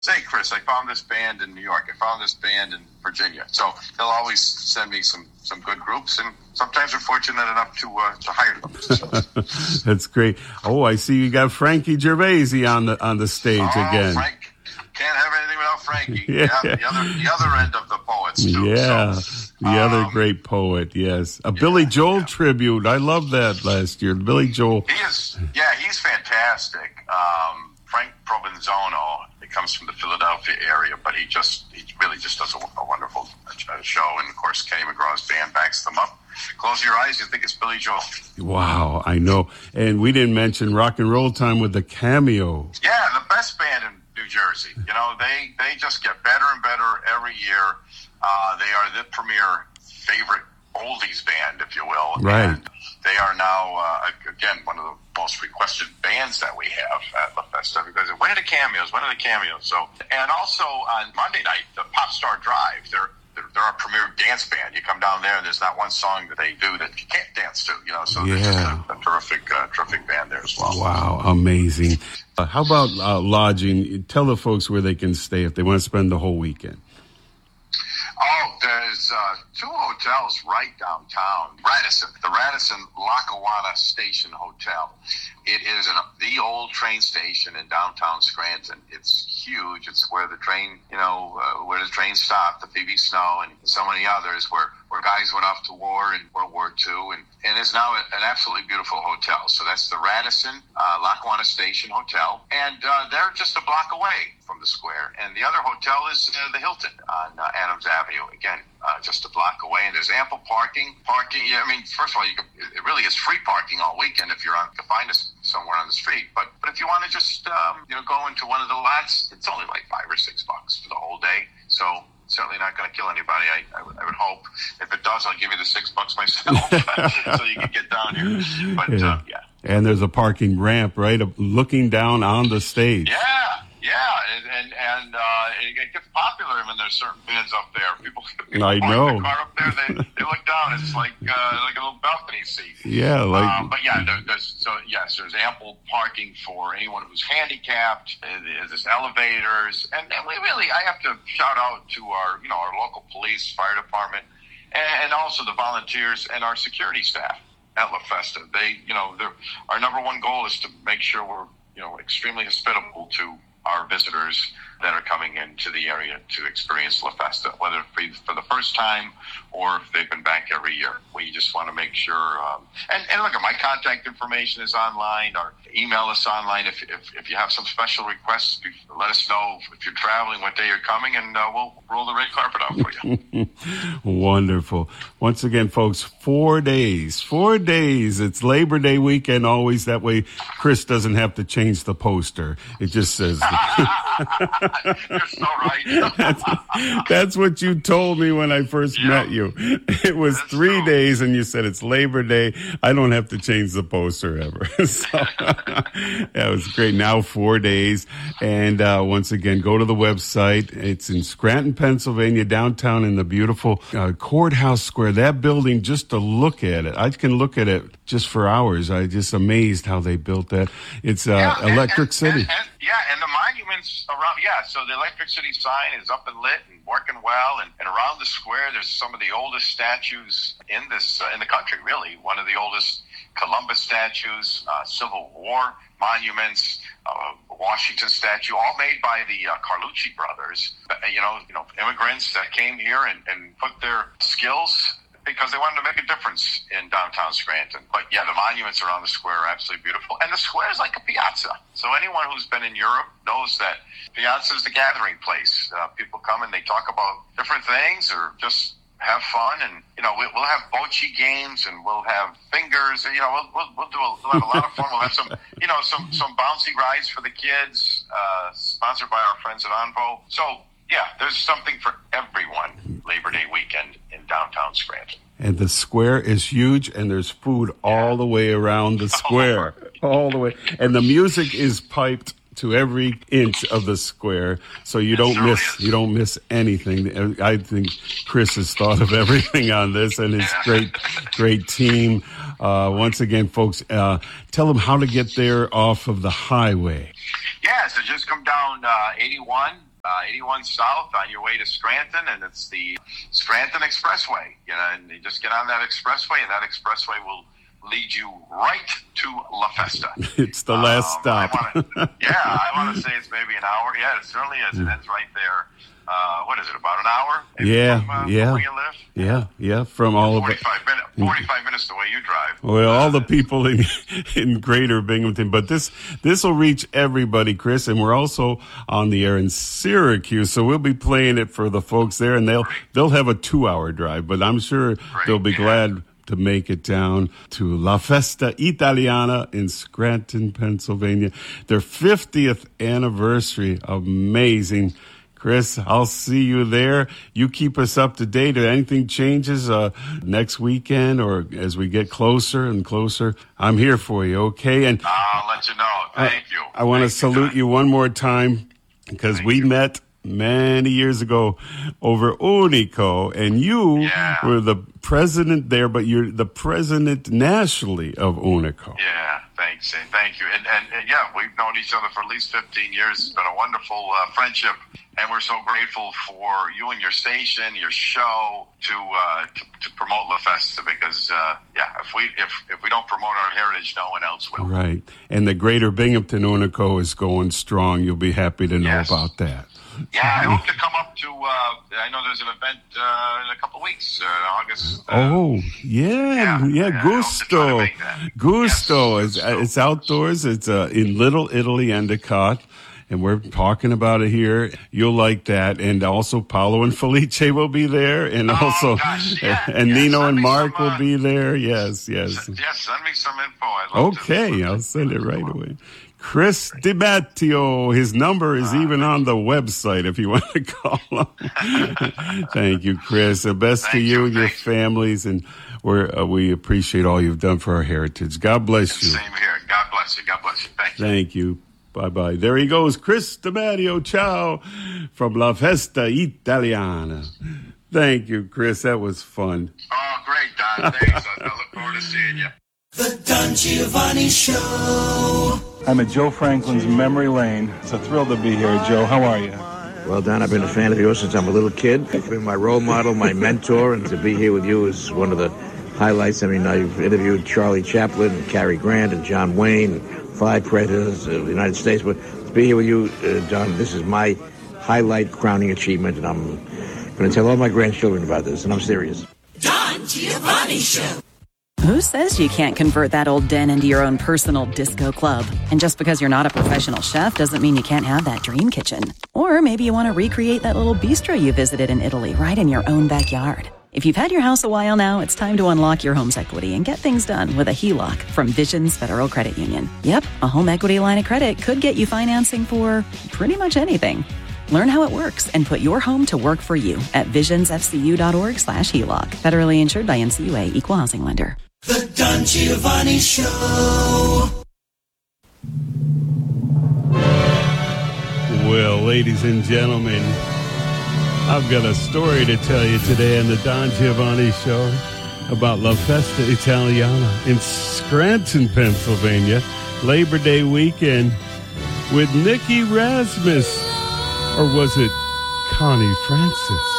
Hey, Chris, I found this band in New York. I found this band in Virginia. So they'll always send me some good groups, and sometimes we're fortunate enough to hire them. So. That's great. Oh, I see you got Frankie Gervais on the stage again. Frank. Can't have anything without Frankie. Yeah, the other end of the poets, too. Yeah, so, the other great poet, yes. A Billy Joel tribute. I loved that last year. Billy Joel. He's fantastic. Frank Provenzano, he comes from the Philadelphia area, but he really just does a wonderful show. And, of course, Kenny McGraw's band backs them up. Close your eyes, you think it's Billy Joel. Wow, I know. And we didn't mention Rock and Roll Time with the Cameo. Yeah, the best band in New Jersey. You know, they just get better and better every year. They are the premier favorite oldies band, if you will. Right. And they are now, again, one of the most requested bands that we have at La Festa, because when are the cameos? So, and also on Monday night, the Pop Star Drive, they're our premier dance band. You come down there, and there's not one song that they do that you can't dance to. You know, so there's a terrific band there as well. Wow, amazing. How about lodging? Tell the folks where they can stay if they want to spend the whole weekend. Oh, there's two hotels right downtown. The Radisson Lackawanna Station Hotel. It is the old train station in downtown Scranton. It's huge. It's where the train, where the train stopped, the Phoebe Snow and so many others, where guys went off to war in World War II, and it's now an absolutely beautiful hotel. So that's the Radisson Lackawanna Station Hotel, and they're just a block away from the square. And the other hotel is the Hilton on Adams Avenue. Again, just a block away, and there's ample parking. I mean, first of all, it really is free parking all weekend if you're to find us somewhere on the street. But if you want to just go into one of the lots, it's only like $5 or $6 for the whole day. So certainly not going to kill anybody. I would hope. If it does, I'll give you the $6 myself, so you can get down here. But yeah. And there's a parking ramp, right, looking down on the stage. Yeah, and it gets popular when there's certain bands up there. People I know. The car up there, they look down. It's like a little balcony seat. Yeah, but yeah, there's ample parking for anyone who's handicapped. There's elevators, and I have to shout out to our local police, fire department, and also the volunteers and our security staff at La Festa. Our number one goal is to make sure we're extremely hospitable to our visitors that are coming into the area to experience La Festa, whether it be for the first time or if they've been back every year. We just want to make sure. And look, my contact information is online, or email us online if you have some special requests. Let us know if you're traveling, what day you're coming, and we'll roll the red carpet out for you. Wonderful. Once again, folks, 4 days. 4 days. It's Labor Day weekend always. That way Chris doesn't have to change the poster. It just says... You're so right. That's what you told me when I first met you. It was that's 3 true. Days, and you said it's Labor Day. I don't have to change the poster ever. So, that was great. Now 4 days. And once again, go to the website. It's in Scranton, Pennsylvania, downtown in the beautiful Courthouse Square. That building, just to look at it, I can look at it just for hours. I'm just amazed how they built that. It's Electric City. And the monuments around, so the Electric City sign is up and lit and working well, and around the square there's some of the oldest statues in the country, really. One of the oldest Columbus statues, Civil War monuments, Washington statue, all made by the Carlucci brothers. Immigrants that came here and put their skills because they wanted to make a difference in downtown Scranton. But yeah, the monuments around the square are absolutely beautiful. And the square is like a piazza. So anyone who's been in Europe knows that piazza is the gathering place. People come and they talk about different things or just have fun. And, we'll have bocce games and we'll have fingers. We'll have a lot of fun. We'll have some bouncy rides for the kids, sponsored by our friends at Envo. So, yeah, there's something for everyone Labor Day weekend in downtown Scranton. And the square is huge, and there's food all the way around the square. All the way. And the music is piped to every inch of the square, so you don't miss anything. I think Chris has thought of everything on this, and his great team. Once again, folks, tell them how to get there off of the highway. Yeah, so just come down 81 81 South on your way to Scranton, and it's the Scranton Expressway. And you just get on that expressway, and that expressway will lead you right to La Festa. It's the last stop. I want to say it's maybe an hour. Yeah, it certainly is. It ends right there. What is it, about an hour? From where you live? Yeah, from all of it. 45 minutes the way you drive. Well, all the people in Greater Binghamton, but this will reach everybody, Chris, and we're also on the air in Syracuse, so we'll be playing it for the folks there, and they'll have a 2-hour drive, but I'm sure they'll be glad to make it down to La Festa Italiana in Scranton, Pennsylvania. Their 50th anniversary. Amazing. Chris, I'll see you there. You keep us up to date. If anything changes next weekend or as we get closer and closer, I'm here for you, okay? And I'll let you know. Thank you. I want to salute you one more time because we met many years ago over Unico, and you were the president there, but you're the president nationally of Unico. Yeah, thanks. And thank you. And we've known each other for at least 15 years. It's been a wonderful friendship. And we're so grateful for you and your station, your show, to promote La Festa because, if we don't promote our heritage, no one else will. Right. And the Greater Binghamton Unico is going strong. You'll be happy to know about that. Yeah, I hope to come up to, I know there's an event in a couple of weeks, August. Gusto. Gusto. It's outdoors. It's in Little Italy, Endicott. And we're talking about it here. You'll like that. And also Paolo and Felice will be there. And Nino and Mark will be there. Yes. Send me some info. I'll send it right away. Chris DiMatteo. His number is even on the website if you want to call him. Thank you, Chris. The best to you and your families. And we appreciate all you've done for our heritage. God bless you. Same here. God bless you. Thank you. Thank you. Bye-bye. There he goes, Chris DiMatteo. Ciao from La Festa Italiana. Thank you, Chris. That was fun. Oh, great, Don. Thanks. I look forward to seeing you. The Don Giovanni Show. I'm at Joe Franklin's Memory Lane. It's a thrill to be here, Joe. How are you? Well, Don, I've been a fan of yours since I'm a little kid. You've been my role model, my mentor, and to be here with you is one of the highlights. I mean, you've interviewed Charlie Chaplin, and Cary Grant, and John Wayne, 5 presidents of the United States. But to be here with you, Don, this is my highlight, crowning achievement, and I'm going to tell all my grandchildren about this, and I'm serious. Don Giovanni Show. Who says you can't convert that old den into your own personal disco club? And just because you're not a professional chef doesn't mean you can't have that dream kitchen. Or maybe you want to recreate that little bistro you visited in Italy right in your own backyard. If you've had your house a while now, it's time to unlock your home's equity and get things done with a HELOC from Visions Federal Credit Union. Yep, a home equity line of credit could get you financing for pretty much anything. Learn how it works and put your home to work for you at visionsfcu.org/HELOC. Federally insured by NCUA, Equal Housing Lender. The Don Giovanni Show. Well, ladies and gentlemen, I've got a story to tell you today on the Don Giovanni Show about La Festa Italiana in Scranton, Pennsylvania, Labor Day weekend with Nikki Rasmus. Or was it Connie Francis?